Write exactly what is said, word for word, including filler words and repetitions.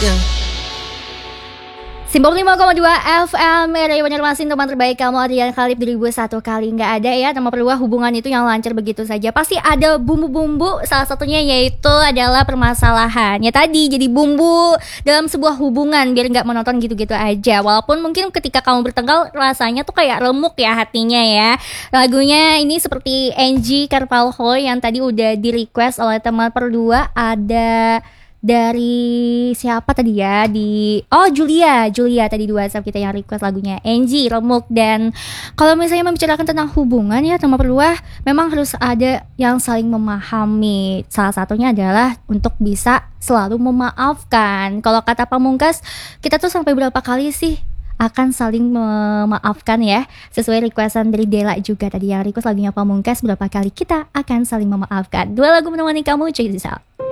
sembilan puluh lima koma dua F M Radio Banjarmasin, teman terbaik kamu. Adrian Khalif dua ribu satu kali. Nggak ada ya nama perluah hubungan itu yang lancar begitu saja. Pasti ada bumbu-bumbu, salah satunya yaitu adalah permasalahan. Ya tadi jadi bumbu dalam sebuah hubungan biar nggak menonton gitu-gitu aja. Walaupun mungkin ketika kamu bertengkar rasanya tuh kayak remuk ya hatinya ya. Lagunya ini seperti Angie Carvalho yang tadi udah di request oleh teman berdua. Ada dari siapa tadi ya, di oh Julia Julia tadi di WhatsApp kita yang request lagunya Angie Remuk. Dan kalau misalnya membicarakan tentang hubungan ya teman berdua, memang harus ada yang saling memahami. Salah satunya adalah untuk bisa selalu memaafkan. Kalau kata Pamungkas, kita tuh sampai berapa kali sih akan saling memaafkan ya. Sesuai requestan dari Dela juga tadi yang request lagunya Pamungkas, berapa kali kita akan saling memaafkan. Dua lagu menemani kamu, check this out.